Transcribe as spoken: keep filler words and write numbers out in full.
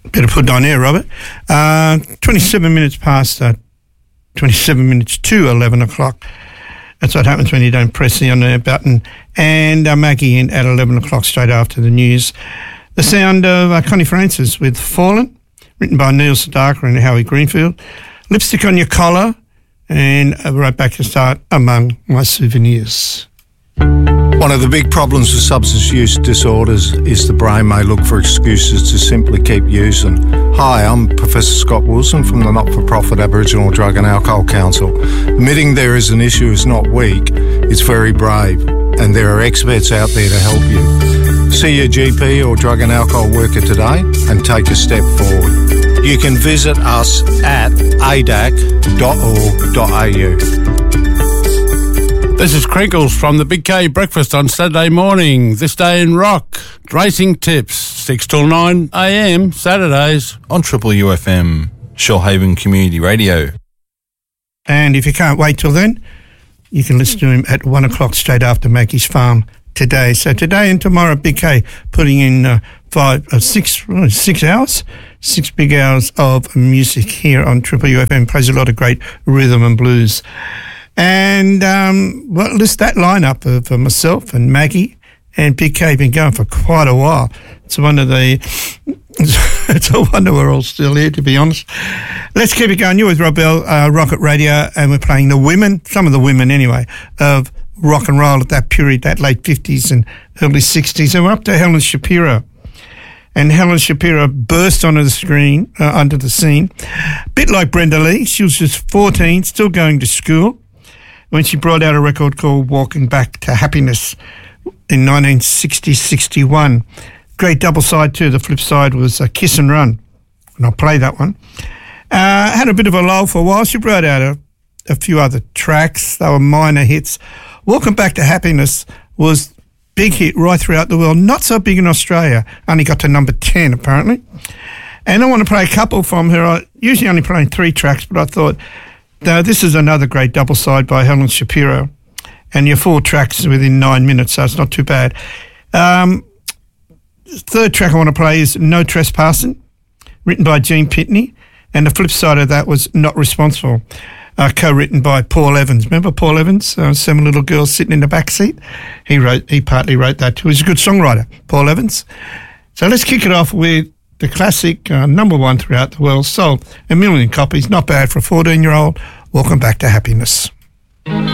Better put it on air, Robert. Uh, twenty-seven minutes past, uh, twenty-seven minutes to eleven o'clock. That's what happens when you don't press the on air button. And uh, Maggie in at eleven o'clock straight after the news. The sound of uh, Connie Francis with Fallen, written by Neil Sedaka and Howie Greenfield. Lipstick on Your Collar, and uh, right back to start, Among My Souvenirs. One of the big problems with substance use disorders is the brain may look for excuses to simply keep using. Hi, I'm Professor Scott Wilson from the not-for-profit Aboriginal Drug and Alcohol Council. Admitting there is an issue is not weak, it's very brave, and there are experts out there to help you. See your G P or drug and alcohol worker today and take a step forward. You can visit us at a d a c dot org dot a u. This is Crinkles from the Big K Breakfast on Saturday morning. This day in rock, racing tips, six till nine a m Saturdays. On Triple U F M, Shoalhaven Community Radio. And if you can't wait till then, you can listen to him at one o'clock straight after Mackie's Farm today. So today and tomorrow, Big K putting in uh, five, uh, six, uh, six hours, six big hours of music here on Triple U F M. Plays a lot of great rhythm and blues. And um, well, list that lineup of uh, myself and Maggie and Big K been going for quite a while. It's one of the. It's a wonder we're all still here, to be honest. Let's keep it going. You're with Rob Bell, uh, Rocket Radio, and we're playing the women, some of the women anyway, of rock and roll at that period, that late fifties and early sixties. And we're up to Helen Shapiro. And Helen Shapiro burst onto the screen, uh, onto the scene, a bit like Brenda Lee. She was just fourteen, still going to school, when she brought out a record called Walking Back to Happiness in nineteen sixty sixty-one. Great double side too. The flip side was uh, Kiss and Run, and I'll play that one. Uh, had a bit of a lull for a while. She brought out a, a few other tracks. They were minor hits. Walking Back to Happiness was big hit right throughout the world. Not so big in Australia. Only got to number ten, apparently. And I want to play a couple from her. I usually only play three tracks, but I thought, now, this is another great double side by Helen Shapiro, and your four tracks within nine minutes, so it's not too bad. Um, third track I want to play is No Trespassing, written by Gene Pitney, and the flip side of that was Not Responsible, uh, co-written by Paul Evans. Remember Paul Evans, uh, Seven Little Girls Sitting in the Back Seat? He wrote, he partly wrote that too. He's a good songwriter, Paul Evans. So let's kick it off with the classic, uh, number one throughout the world, sold a million copies, not bad for a fourteen-year-old. Welcome Back to Happiness.